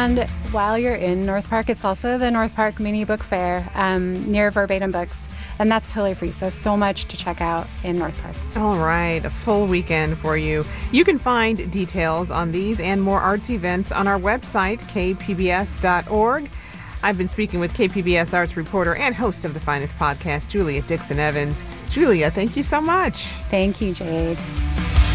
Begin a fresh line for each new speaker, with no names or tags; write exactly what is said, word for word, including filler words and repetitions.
And while you're in North Park, it's also the North Park Mini Book Fair um, near Verbatim Books. And that's totally free. So, so much to check out in North Park.
All right. A full weekend for you. You can find details on these and more arts events on our website, k p b s dot org. I've been speaking with K P B S arts reporter and host of the Finest podcast, Julia Dixon Evans. Julia, thank you so much.
Thank you, Jade.